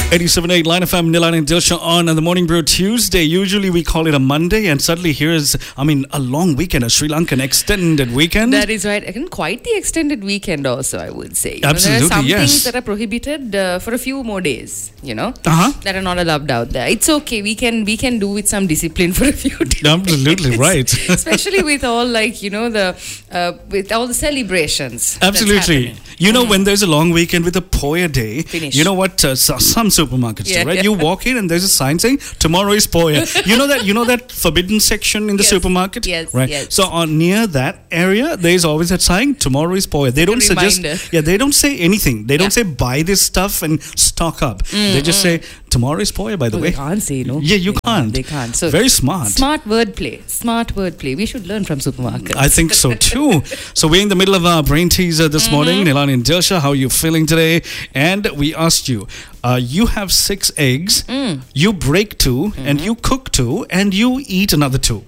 87.8 Line FM, Nilan and Dilsha on the Morning Brew Tuesday. Usually we call it a Monday, and suddenly here's, a long weekend, a Sri Lankan extended weekend. That is right. Again, quite the extended weekend also, I would say. Absolutely, there are some yes. things that are prohibited for a few more days, that are not allowed out there. It's okay. We can do with some discipline for a few days. Absolutely right. Especially with all with all the celebrations. Absolutely. When there's a long weekend with a Poya day, Finish. you know what? Some supermarkets do, right? Yeah. You walk in and there's a sign saying tomorrow is Poya. You know that forbidden section in the supermarket? Yes, right. yes. So near that area, there's always that sign tomorrow is Poya. They don't suggest. reminder. Yeah, they don't say anything. They don't say buy this stuff and stock up. They just say tomorrow is Poya. By the way, They can't say no. Yeah, you can't. They can't. So very smart. Smart wordplay. We should learn from supermarkets. I think so too. So we're in the middle of our brain teaser this morning. Nilan and Dilsha, how are you feeling today? And we asked you, you have 6 eggs, you break 2, and you cook 2, and you eat another 2.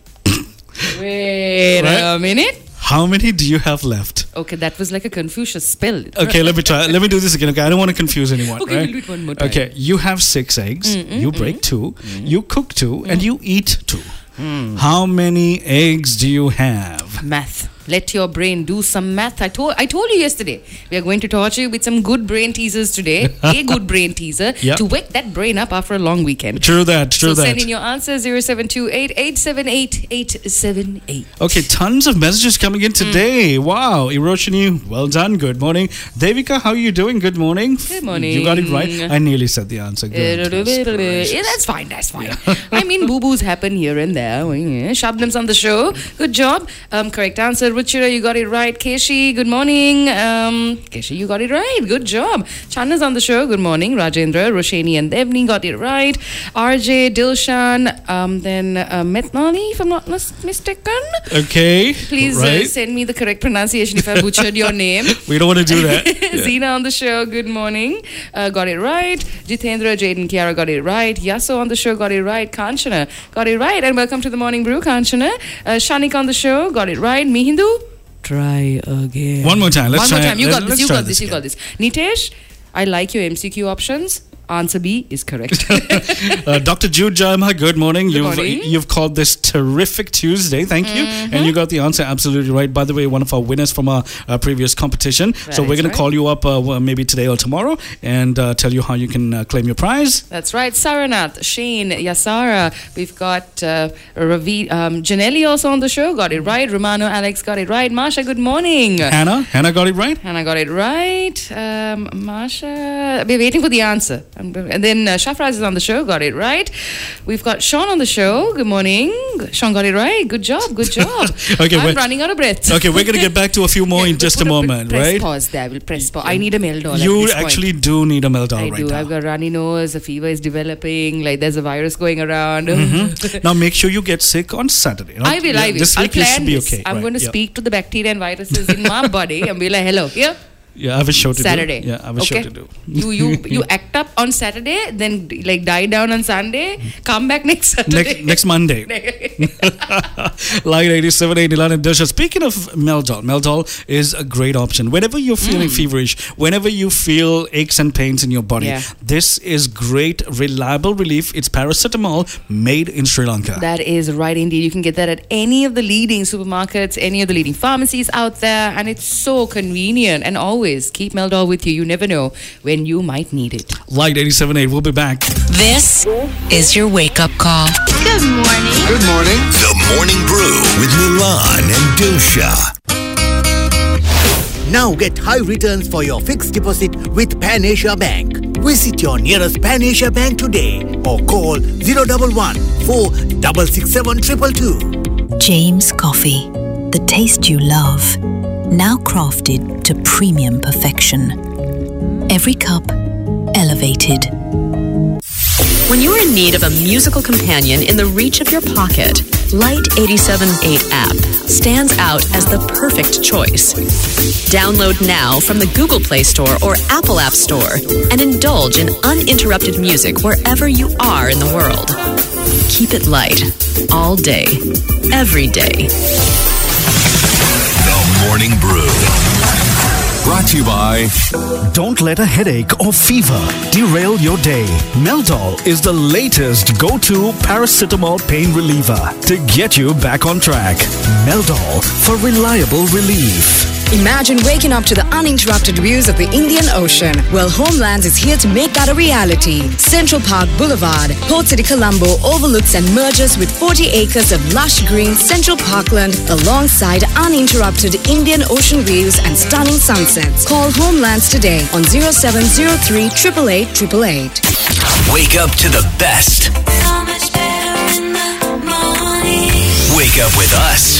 Wait a minute. How many do you have left? Okay, that was like a Confucius spell. Okay, let me try. Let me do this again. Okay, I don't want to confuse anyone. Okay, right? we'll do it one more time. Okay, you have 6 eggs, you break 2, you cook 2, and you eat 2. How many eggs do you have? Math. Let your brain do some math. I told you yesterday. We are going to torture you with some good brain teasers today. A good brain teaser to wake that brain up after a long weekend. True that. So send in your answers 0728 878 878. Okay, tons of messages coming in today. Wow, Eroshini, well done. Good morning. Devika, how are you doing? Good morning. Good morning. You got it right. I nearly said the answer. Good. Yeah, that's fine. I mean, boo-boos happen here and there. Shabnam's on the show. Good job. Correct answer. Ruchira, you got it right. Keshi, good morning. Keshi, you got it right. Good job. Channa's on the show. Good morning. Rajendra, Roshani and Devni got it right. RJ, Dilshan, then Metnali, if I'm not mistaken. Okay. Please send me the correct pronunciation if I butchered your name. We don't want to do that. Zina on the show, good morning. Got it right. Jitendra, Jaden, Kiara got it right. Yaso on the show got it right. Kanchana got it right. And welcome to the Morning Brew, Kanchana. Shanik on the show got it right. Mihindu, try again. One more time. Let's One more try. time. You got this. You again. got this. Nitesh, I like your MCQ options. Answer B is correct. Dr. Jude Jarma, good morning. Good morning. You've called this terrific Tuesday. Thank you. And you got the answer absolutely right. By the way, one of our winners from our previous competition. So we're going to call you up maybe today or tomorrow and tell you how you can claim your prize. That's right. Saranath, Shane, Yasara. We've got Ravi, Janelli also on the show. Got it right. Romano, Alex got it right. Masha, good morning. Hannah got it right. Hannah got it right. Masha, we're waiting for the answer. And then Shafraz is on the show, got it right. We've got Sean on the show. Good morning. Sean got it right. Good job. Okay, I'm running out of breath. Okay, we're going to get back to a few more in just a moment, right? Press pause there. We'll press pause. I need a Meldol. You actually do need a Meldol I right do. now. I've got runny nose. A fever is developing. Like there's a virus going around. Now make sure you get sick on Saturday. I will. This I'll week you plan should be this. okay. I'm going to speak to the bacteria and viruses in my body and be like, hello, here. Yeah, I have a show to Saturday. do. Yeah, I have a show to do. You act up on Saturday, then like die down on Sunday, come back next Saturday. Next Monday. Line 87.8 Nilan and Dilsha. Speaking of Meldol is a great option. Whenever you're feeling feverish, whenever you feel aches and pains in your body, this is great, reliable relief. It's paracetamol made in Sri Lanka. That is right indeed. You can get that at any of the leading supermarkets, any of the leading pharmacies out there, and it's so convenient. And always keep Meldol with you. You never know when you might need it. Light 87.8, we'll be back. This is your wake-up call. Good morning. Good morning. The Morning Brew with Nilan and Dilsha. Now get high returns for your fixed deposit with Pan Asia Bank. Visit your nearest Pan Asia Bank today or call 011 4667 222. James Coffee. The taste you love. Now crafted to premium perfection. Every cup elevated. When you're in need of a musical companion in the reach of your pocket, Light 87.8 app stands out as the perfect choice. Download now from the Google Play Store or Apple App Store and indulge in uninterrupted music wherever you are in the world. Keep it light, all day, every day. The Morning Brew Brought to you by... Don't let a headache or fever derail your day. Meldol is the latest go-to paracetamol pain reliever to get you back on track. Meldol for reliable relief. Imagine waking up to the uninterrupted views of the Indian Ocean. Well, Homelands is here to make that a reality. Central Park Boulevard, Port City, Colombo overlooks and merges with 40 acres of lush green Central Parkland alongside uninterrupted Indian Ocean views and stunning sunsets. Call Homelands today on 0703 888 888. Wake up to the best. So much better in the morning. Wake up with us.